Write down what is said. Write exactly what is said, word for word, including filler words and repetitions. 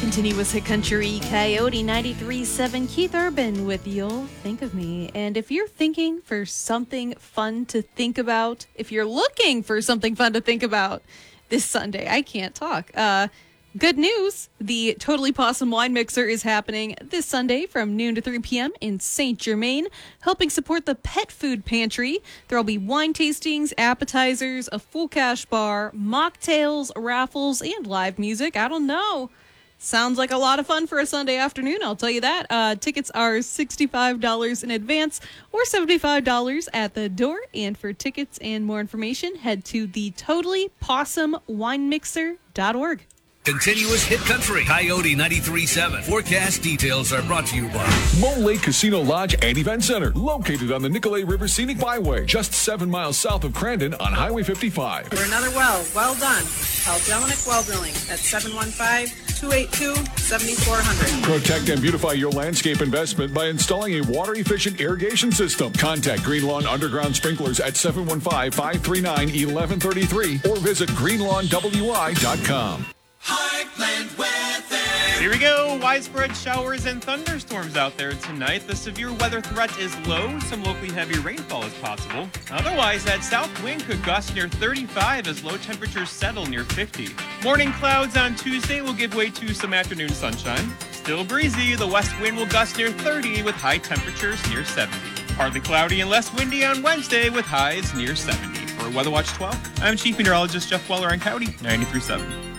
Continuous Hit Country, Coyote ninety-three point seven, Keith Urban with You'll Think of Me. And if you're thinking for something fun to think about, if you're looking for something fun to think about this Sunday, I can't talk. Uh, good news, the Totally Possum Wine Mixer is happening this Sunday from noon to three p.m. in Saint Germain, helping support the Pet Food Pantry. There will be wine tastings, appetizers, a full cash bar, mocktails, raffles, and live music. I don't know. Sounds like a lot of fun for a Sunday afternoon, I'll tell you that. Uh, tickets are sixty-five dollars in advance or seventy-five dollars at the door. And for tickets and more information, head to the totally possum wine mixer dot org. Continuous Hit Country, Coyote ninety-three point seven. Forecast details are brought to you by Mole Lake Casino Lodge and Event Center, located on the Nicolay River Scenic Byway, just seven miles south of Crandon on Highway fifty-five. For another well, well done. Call Delanic Well Drilling at seven one five, two eight two, seven four zero zero. Protect and beautify your landscape investment by installing a water-efficient irrigation system. Contact Green Lawn Underground Sprinklers at seven one five, five three nine, one one three three or visit green lawn w i dot com. Heartland weather. Here we go. Widespread showers and thunderstorms out there tonight. The severe weather threat is low. Some locally heavy rainfall is possible. Otherwise, that south wind could gust near thirty-five as low temperatures settle near fifty. Morning clouds on Tuesday will give way to some afternoon sunshine. Still breezy. The west wind will gust near thirty with high temperatures near seventy. Partly cloudy and less windy on Wednesday with highs near seventy. For Weather Watch twelve, I'm Chief Meteorologist Jeff Weller on Coyote ninety-three point seven.